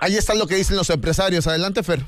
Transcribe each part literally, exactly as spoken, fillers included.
Ahí está lo que dicen los empresarios. Adelante, Fer.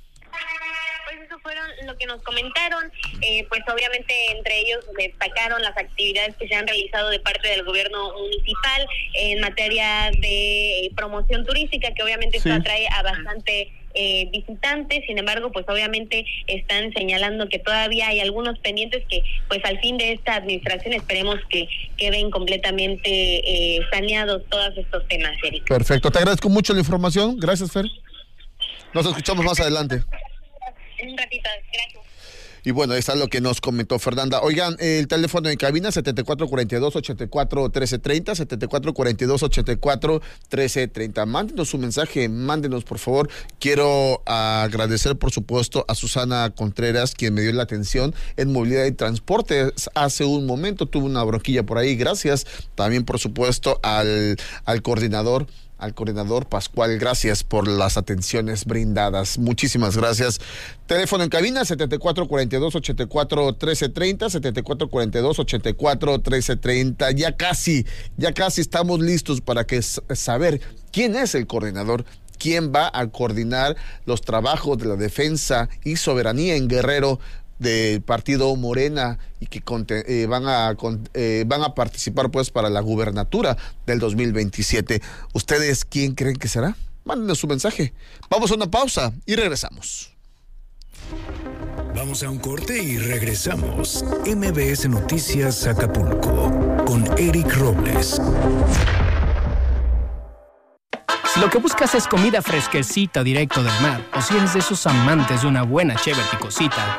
Lo que nos comentaron, eh, pues obviamente entre ellos destacaron las actividades que se han realizado de parte del gobierno municipal en materia de promoción turística, que obviamente sí. Esto atrae a bastante eh, visitantes. Sin embargo, pues obviamente están señalando que todavía hay algunos pendientes que pues al fin de esta administración esperemos que queden completamente eh, saneados todos estos temas, Eric. Perfecto, te agradezco mucho la información. Gracias, Fer. Nos escuchamos más adelante. En un ratito, gracias. Y bueno, eso es lo que nos comentó Fernanda. Oigan, el teléfono en cabina setenta y cuatro cuarenta y dos, ochenta y cuatro, trece treinta, setenta y cuatro cuarenta y dos, ochenta y cuatro, trece treinta. Mándenos su mensaje, mándenos por favor. Quiero agradecer por supuesto a Susana Contreras, quien me dio la atención en movilidad y transporte. Hace un momento tuve una bronquilla por ahí, gracias. También por supuesto al, al coordinador. Al coordinador Pascual, gracias por las atenciones brindadas. Muchísimas gracias. Teléfono en cabina setenta y cuatro cuarenta y dos, ochenta y cuatro, trece treinta, setenta y cuatro cuarenta y dos, ochenta y cuatro, trece treinta. Ya casi, ya casi estamos listos para que saber quién es el coordinador, quién va a coordinar los trabajos de la defensa y soberanía en Guerrero del partido Morena y que eh, van a eh, van a participar pues para la gubernatura del dos mil veintisiete. ¿Ustedes quién creen que será? Mándenos su mensaje. Vamos a una pausa y regresamos. Vamos a un corte y regresamos. M B S Noticias Acapulco con Eric Robles. Si lo que buscas es comida fresquecita directo del mar, o si eres de esos amantes de una buena cheve picosita,